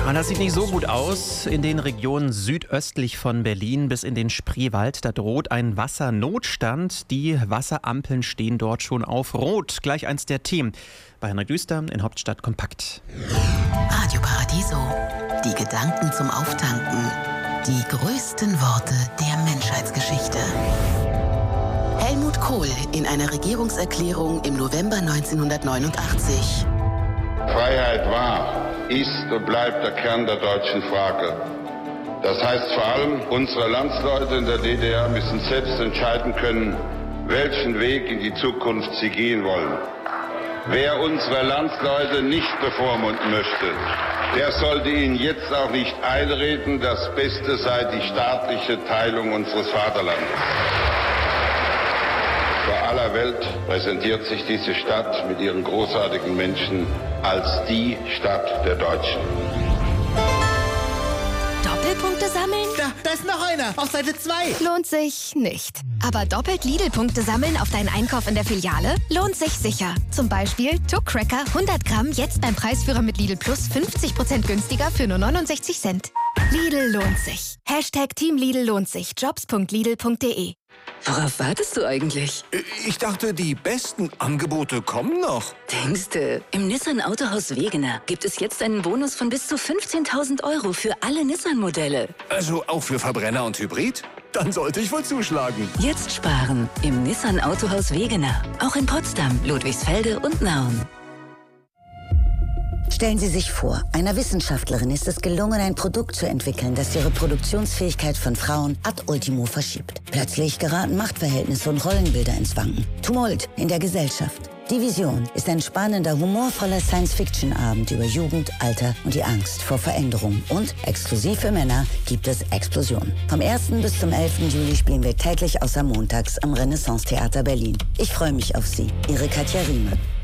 Das sieht nicht so gut aus. In den Regionen südöstlich von Berlin bis in den Spreewald, da droht ein Wassernotstand. Die Wasserampeln stehen dort schon auf Rot. Gleich eins der Themen bei Henrik Düster in Hauptstadt Kompakt. Radio Paradiso. Die Gedanken zum Auftanken. Die größten Worte der Menschheitsgeschichte. Helmut Kohl in einer Regierungserklärung im November 1989. Freiheit war, ist und bleibt der Kern der deutschen Frage. Das heißt vor allem, unsere Landsleute in der DDR müssen selbst entscheiden können, welchen Weg in die Zukunft sie gehen wollen. Wer unsere Landsleute nicht bevormunden möchte, der sollte ihnen jetzt auch nicht einreden, das Beste sei die staatliche Teilung unseres Vaterlandes. Vor aller Welt präsentiert sich diese Stadt mit ihren großartigen Menschen als die Stadt der Deutschen. Doppelpunkte sammeln? Da ist noch einer, auf Seite 2. Lohnt sich nicht. Aber doppelt Lidl-Punkte sammeln auf deinen Einkauf in der Filiale? Lohnt sich sicher. Zum Beispiel Tuck Cracker 100 Gramm jetzt beim Preisführer mit Lidl Plus 50% günstiger für nur 69 Cent. Lidl lohnt sich. Hashtag Team Lidl lohnt sich. Jobs.lidl.de. Worauf wartest du eigentlich? Ich dachte, die besten Angebote kommen noch. Denkste, im Nissan Autohaus Wegener gibt es jetzt einen Bonus von bis zu 15.000 € für alle Nissan-Modelle. Also auch für Verbrenner und Hybrid? Dann sollte ich wohl zuschlagen. Jetzt sparen im Nissan Autohaus Wegener. Auch in Potsdam, Ludwigsfelde und Nauen. Stellen Sie sich vor, einer Wissenschaftlerin ist es gelungen, ein Produkt zu entwickeln, das die Reproduktionsfähigkeit von Frauen ad ultimo verschiebt. Plötzlich geraten Machtverhältnisse und Rollenbilder ins Wanken. Tumult in der Gesellschaft. Die Vision ist ein spannender, humorvoller Science-Fiction-Abend über Jugend, Alter und die Angst vor Veränderung. Und exklusiv für Männer gibt es Explosion. Vom 1. bis zum 11. Juli spielen wir täglich außer montags am Renaissance Theater Berlin. Ich freue mich auf Sie. Ihre Katja Riemann.